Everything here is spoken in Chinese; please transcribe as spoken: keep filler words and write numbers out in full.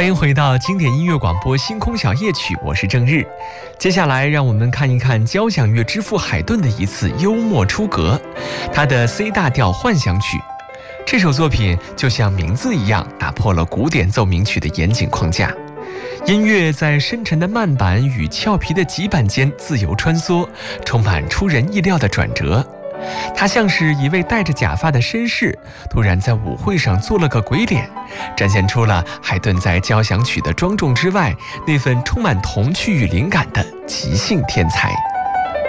欢迎回到经典音乐广播《星空小夜曲》，我是郑日。接下来让我们看一看交响乐之父海顿的一次幽默出格，他的 C 大调幻想曲。这首作品就像名字一样，打破了古典奏鸣曲的严谨框架。音乐在深沉的慢板与俏皮的急板间自由穿梭，充满出人意料的转折。他像是一位戴着假发的绅士，突然在舞会上做了个鬼脸，展现出了海顿在交响曲的庄重之外，那份充满童趣与灵感的即兴天才。